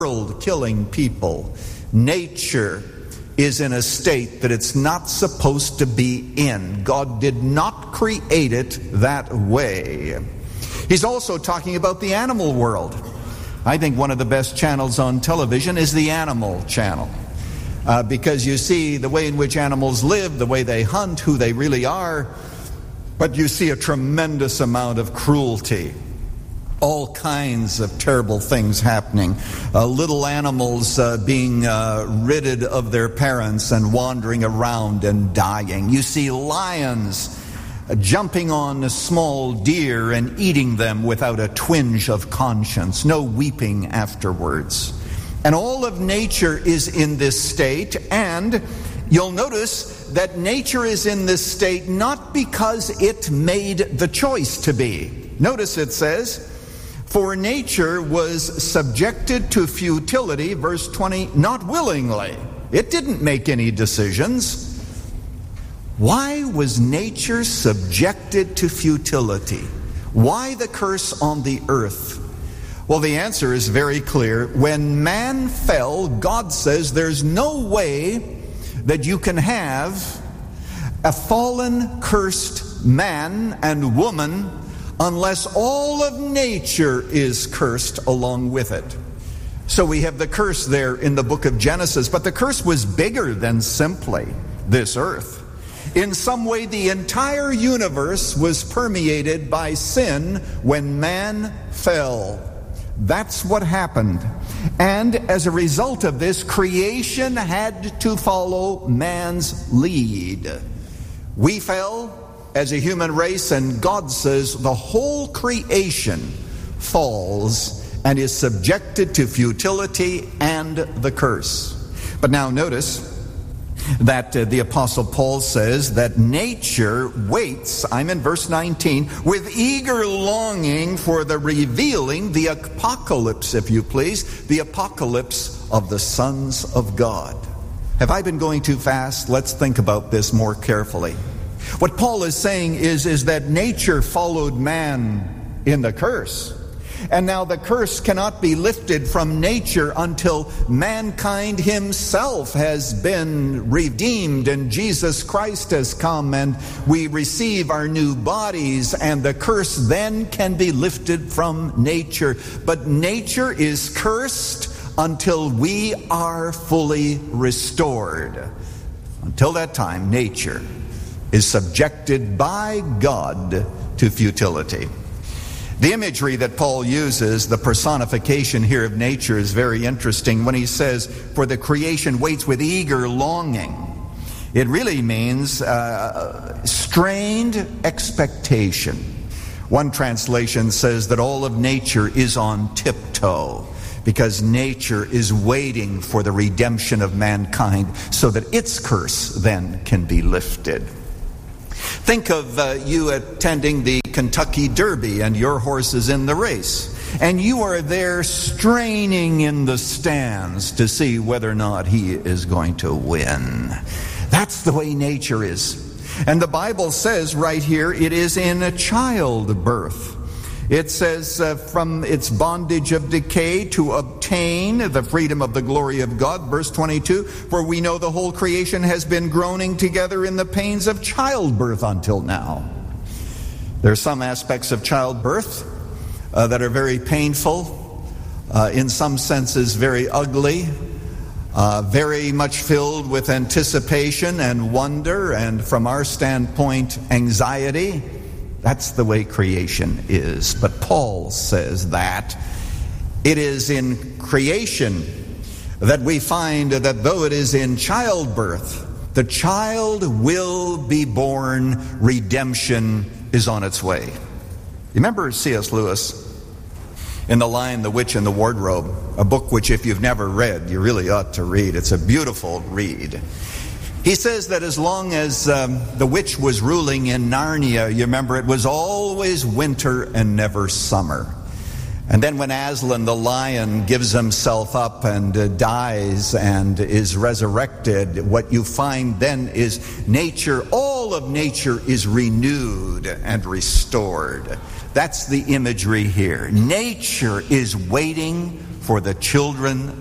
world-killing people. Nature is in a state that it's not supposed to be in. God did not create it that way. He's also talking about the animal world. I think one of the best channels on television is the Animal Channel. Because you see the way in which animals live, the way they hunt, who they really are, but you see a tremendous amount of cruelty. All kinds of terrible things happening. Little animals being ridded of their parents and wandering around and dying. You see lions jumping on a small deer and eating them without a twinge of conscience. No weeping afterwards. And all of nature is in this state, and you'll notice that nature is in this state not because it made the choice to be. Notice it says, for nature was subjected to futility, verse 20, not willingly. It didn't make any decisions. Why was nature subjected to futility? Why the curse on the earth? Well, the answer is very clear. When man fell, God says there's no way that you can have a fallen, cursed man and woman unless all of nature is cursed along with it. So we have the curse there in the book of Genesis, but the curse was bigger than simply this earth. In some way, the entire universe was permeated by sin when man fell. That's what happened. And as a result of this, creation had to follow man's lead. We fell as a human race, and God says the whole creation falls and is subjected to futility and the curse. But now notice that the Apostle Paul says that nature waits, I'm in verse 19, with eager longing for the revealing, the apocalypse, if you please, the apocalypse of the sons of God. Have I been going too fast? Let's think about this more carefully. What Paul is saying is that nature followed man in the curse. And now the curse cannot be lifted from nature until mankind himself has been redeemed and Jesus Christ has come and we receive our new bodies, and the curse then can be lifted from nature. But nature is cursed until we are fully restored. Until that time, nature is subjected by God to futility. The imagery that Paul uses, the personification here of nature, is very interesting when he says, for the creation waits with eager longing. It really means strained expectation. One translation says that all of nature is on tiptoe because nature is waiting for the redemption of mankind so that its curse then can be lifted. Think of you attending the Kentucky Derby and your horse is in the race. And you are there straining in the stands to see whether or not he is going to win. That's the way nature is. And the Bible says right here, it is in a childbirth. It says from its bondage of decay to obtain the freedom of the glory of God. Verse 22, for we know the whole creation has been groaning together in the pains of childbirth until now. There are some aspects of childbirth that are very painful, in some senses very ugly, very much filled with anticipation and wonder, and from our standpoint, anxiety. That's the way creation is. But Paul says that it is in creation that we find that though it is in childbirth, the child will be born, redemption is on its way. You remember C.S. Lewis in The Lion, the Witch, and the Wardrobe, a book which if you've never read, you really ought to read. It's a beautiful read. He says that as long as the witch was ruling in Narnia, you remember, it was always winter and never summer. And then when Aslan the lion gives himself up and dies and is resurrected, what you find then is nature, all of nature is renewed and restored. That's the imagery here. Nature is waiting for for the children